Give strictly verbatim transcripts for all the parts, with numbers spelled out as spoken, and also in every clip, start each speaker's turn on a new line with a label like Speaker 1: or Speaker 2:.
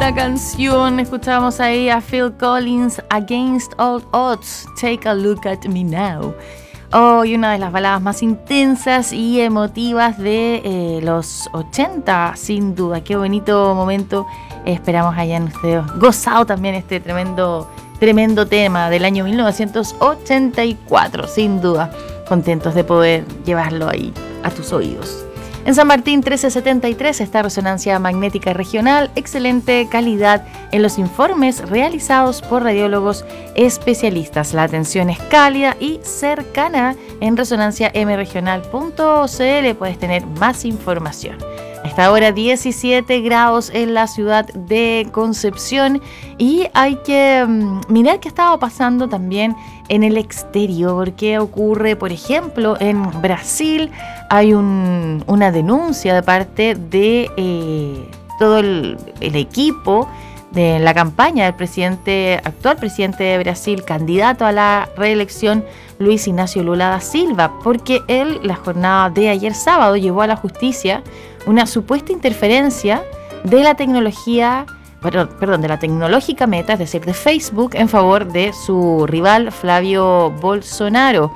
Speaker 1: buena canción. Escuchábamos ahí a Phil Collins, Against All Odds, Take a Look at Me Now. Oh, y una de las baladas más intensas y emotivas de eh, los ochenta, sin duda. Qué bonito momento. Esperamos hayan ustedes gozado también este tremendo, tremendo tema del año mil novecientos ochenta y cuatro, sin duda. Contentos de poder llevarlo ahí a tus oídos. En San Martín trece setenta y tres está Resonancia Magnética Regional, excelente calidad en los informes realizados por radiólogos especialistas. La atención es cálida y cercana. En resonancia m regional punto c l puedes tener más información. A esta hora diecisiete grados en la ciudad de Concepción y hay que um, mirar qué estaba pasando también en el exterior. ¿Qué ocurre, por ejemplo, en Brasil? Hay un, una denuncia de parte de eh, todo el, el equipo de la campaña del presidente, actual presidente de Brasil, candidato a la reelección, Luis Ignacio Lula da Silva, porque él, la jornada de ayer sábado, llevó a la justicia una supuesta interferencia de la tecnología, perdón, perdón, de la tecnológica Meta, es decir, de Facebook, en favor de su rival Flavio Bolsonaro.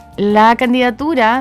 Speaker 1: La candidatura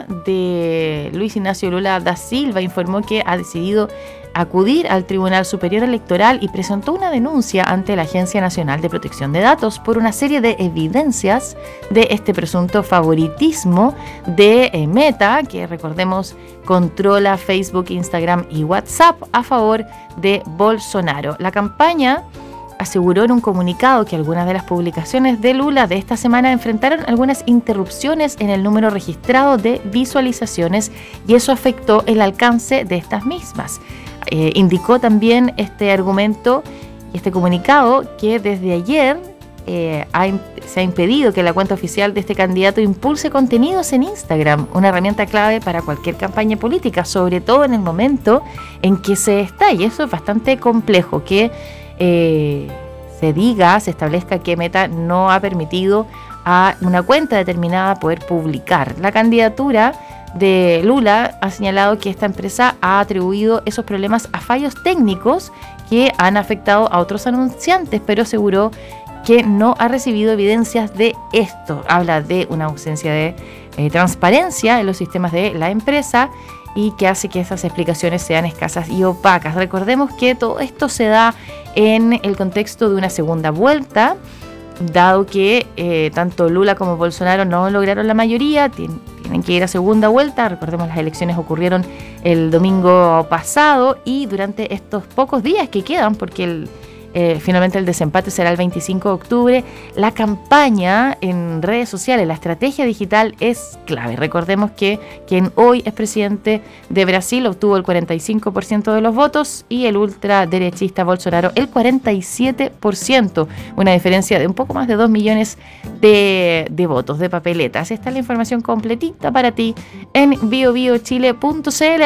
Speaker 1: de Luis Ignacio Lula da Silva informó que ha decidido acudir al Tribunal Superior Electoral y presentó una denuncia ante la Agencia Nacional de Protección de Datos por una serie de evidencias de este presunto favoritismo de eh, Meta, que recordemos controla Facebook, Instagram y WhatsApp a favor de Bolsonaro. La campaña aseguró en un comunicado que algunas de las publicaciones de Lula de esta semana enfrentaron algunas interrupciones en el número registrado de visualizaciones y eso afectó el alcance de estas mismas. Eh, indicó también este argumento y este comunicado que desde ayer eh, ha, se ha impedido que la cuenta oficial de este candidato impulse contenidos en Instagram, una herramienta clave para cualquier campaña política, sobre todo en el momento en que se está, y eso es bastante complejo, que eh, se diga, se establezca que Meta no ha permitido a una cuenta determinada poder publicar. La candidatura de Lula ha señalado que esta empresa ha atribuido esos problemas a fallos técnicos que han afectado a otros anunciantes, pero aseguró que no ha recibido evidencias de esto. Habla de una ausencia de eh, transparencia en los sistemas de la empresa y que hace que esas explicaciones sean escasas y opacas. Recordemos que todo esto se da en el contexto de una segunda vuelta, dado que eh, tanto Lula como Bolsonaro no lograron la mayoría, tienen, tienen que ir a segunda vuelta. Recordemos, las elecciones ocurrieron el domingo pasado y durante estos pocos días que quedan, porque el Eh, finalmente el desempate será el veinticinco de octubre. La campaña en redes sociales, la estrategia digital es clave. Recordemos que quien hoy es presidente de Brasil obtuvo el cuarenta y cinco por ciento de los votos y el ultraderechista Bolsonaro el cuarenta y siete por ciento. Una diferencia de un poco más de dos millones de, de votos, de papeletas. Esta es la información completita para ti en bio bio chile punto c l.